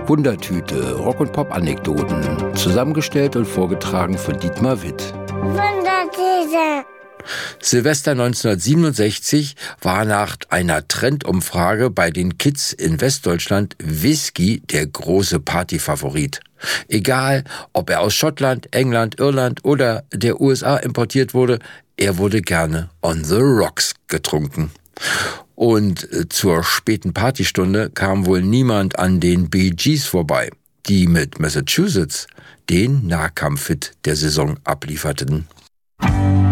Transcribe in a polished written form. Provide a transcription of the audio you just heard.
Wundertüte, Rock- und Pop-Anekdoten, zusammengestellt und vorgetragen von Dietmar Witt. Wundertüte. Silvester 1967 war nach einer Trendumfrage bei den Kids in Westdeutschland Whisky der große Partyfavorit. Egal, ob er aus Schottland, England, Irland oder der USA importiert wurde, er wurde gerne on the rocks getrunken. Und zur späten Partystunde kam wohl niemand an den Bee Gees vorbei, die mit Massachusetts den Nahkampfhit der Saison ablieferten.